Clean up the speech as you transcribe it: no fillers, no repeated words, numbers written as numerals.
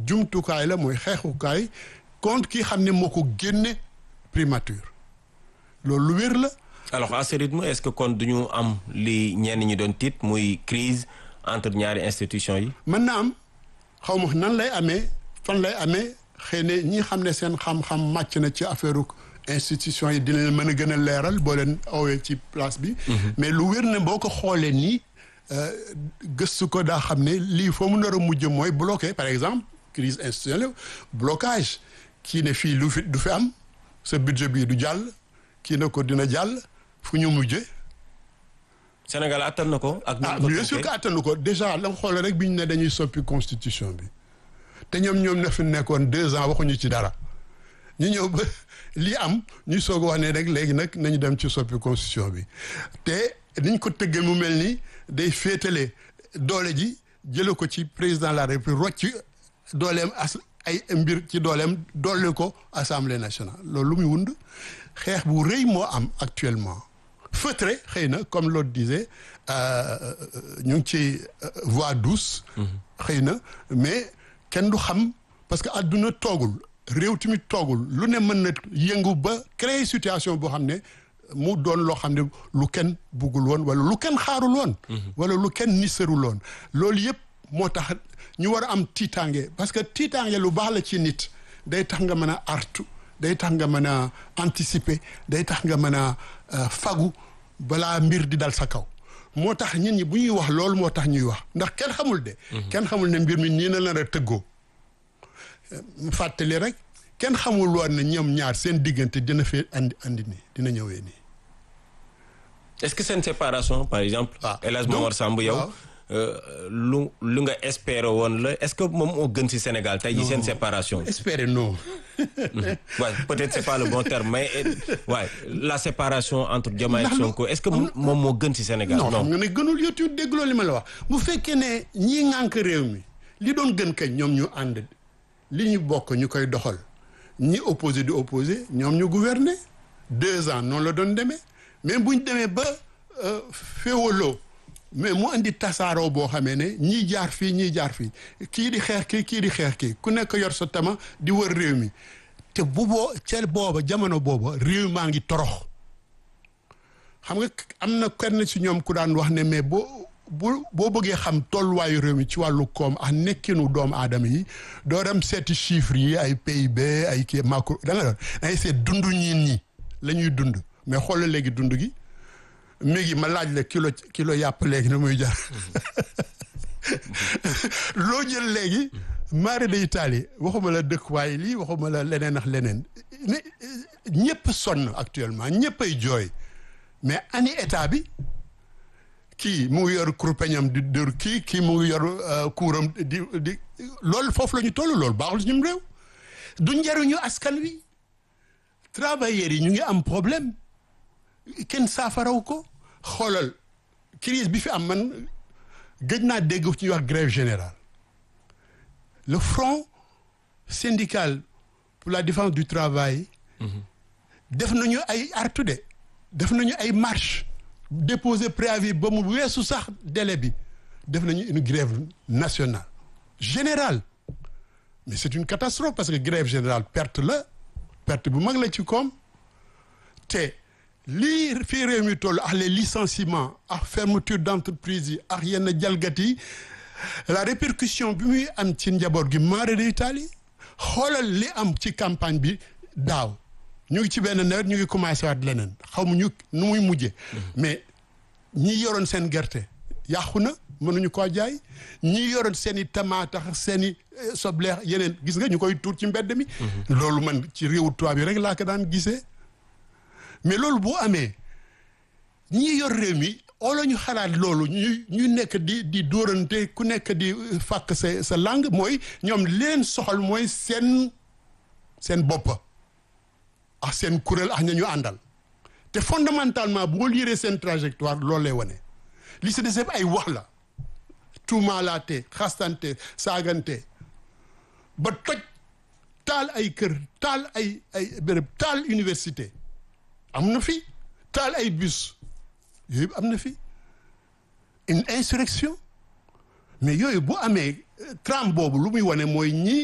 jumtukaay la mooy xeexukaay contre ki xam ne moo ko génne primature loolu lu wér la. alors à ce rythme est-ce que kon duñu am li ñenn ñi doon tiit muy crise entre ñaari institutions yi. mën na am xaw ma nan lay amee fan lay amee xëy na ñi xam ne seen xam-xam màcc na ci affaire institution yi dina leen mën a gën a leeral boo leen owee ci place bi. mais lu wér ne boo ko xoolee nii gëstu ko daa xam ne lii foo mu nar a mujj mooy bloqué par exemple crise institutionnelle blocage kii ne fii du fi am sa budget bii du jàll kii ne ko dina jàll fu ñu mujjee. Sénégal attan na ko. ak bien sûr que attanu ko déjà la nga xool rek bi ñu ne dañuy soppi constitution bi te ñoom na fi nekkoon 2 ans waxuñu ci dara ñu ñëw ba lii am ñuy soog a wax ne rek léegi nag nañu dem ci soppi constitution bi te niñ ko tëggee mu mel ni day féetale doole ji jële ko ci président de la République rocc dooleem ay mbir ci dooleem doole ko assemblée nationale loolu lu muy wund xeex bu rëy moo am actuellement feutré xëy na comme l'autre disait ñu ngi ci voie douce xëy na mais kenn du xam parce que adduna toogul réew tamit toogul lu ne mën na yëngu ba créer situation boo xam ne mu doon loo xam ne lu kenn buggul woon wala lu kenn xaarul woon wala lu kenn nisarul woon loolu yëpp moo tax ñu war a am tiitaange parce que tiitaange lu baax la ci nit day tax nga mën a artu day tax nga mën a anticiper day tax nga mën a fagu balaa mbir di dal sa kaw moo tax nit ñi bu ñuy wax loolu moo tax ñuy wax ndax kenn xamul de kenn xamul ne mbir mi nii na nar a tëggoo mu fàttali rek kenn xamul woon ne ñoom ñaar seen diggante dina fee andi nii dina ñëwee nii. est-ce que seen séparation par exemple. El Hadj Momar Samb yow. lu nga espérer woon la est-ce que moom moo gën ci Sénégal tey jii seen séparation. espérer non. Ouais, peut-être c'est pas le bon terme mais ouais, la séparation entre Diomaye ak Sonko est-ce que moom moo gën ci Sénégal. non xam nga ne gënul yow tuuti dégloo li ma la wax bu fekkee ne ñii ŋànk réew mi li doon gën kañ ñoom ñu ànd li ñu bokk ñu koy doxal ñi opposé di opposé ñoom ñu gouverner 2 ans noonu la doon demee mais bu ñu demee ba féewaloo mais mu andi tasaaroo boo xamee ne ñii jaar fii ñii jaar fii kii di xeex kii di xeex kii ku nekk yor sa tama di wër réew mi te ca booba jamono booba réew maa ngi torox xam nga am na kenn ci ñoom ku daan wax ne mais boo bëggee xam tolluwaayu réew mi ci wàllu koom ak nekkinu doomu aadama yi doo dem seeti chiffres yi ay PIB ay kii macro da nga doon dangay seet dundu ñi la ñuy dund mais xoolal léegi dund gi léegi ma laaj la kilo yàpp léegi ni muy jar loo jël léegi mare de Italie waxuma la dëkkuwaay lii waxuma la leneen ak leneen ñëpp sonn actuellement ñëpp ay jooy mais ani état bi kii mu ngi yor kurpeñam di dër kii mu ngi yor kuuram di loolu foofu la ñu toll loolu baaxul si ñum réew du njariñu askan wi travailleurs yi ñu ngi am problème kenn saafaraw ko xoolal crise bi fi am man gëj naa dégg ci ñuy wax grève générale le front syndical pour la défense du travail def nañu ay artu de def nañu ay marche déposer préavis ba mu weesu sax délai bi def nañu une grève nationale générale mais c'est une catastrophe parce que grève générale perte bu mag la ci koom te lii fii réew mi toll ak les licenciements ak fermeture d'entreprise yi ak yenn jalgat yi la répercussion bi muy am ci njaboot gi mare d'Italie xoolal li am ci campagne bi daaw ñu ngi ci benn nawet ñu ngi commencé waat leneen xamuñu nu muy mujje mais ñi yoroon seen gerte yàqu na mënuñu koo jaay ñi yoroon seen i tamaate ak seen i sobleex yeneen gis nga ñu koy tuur ci mbedd mi loolu man ci réewu tubaab yi rek laa ko daan gisee mais loolu bu amee ñi yor réew mi wala ñu xalaat loolu ñu nekk di dóorante ku nekk di fàkk sa langue mooy ñoom leen soxal mooy seen bopp ak seen kuréel ak ña ñu àndal te fondamentalement bu nga lire seen trajectoire loolu lay wane li si des ay wax la tuumaalaate xastante saagante ba toj taal ay kër taal ay béréb taal université am na fi taal ay bus yooyu am na fi une insurrection mais yooyu bu amee trame boobu lu muy wane mooy ñii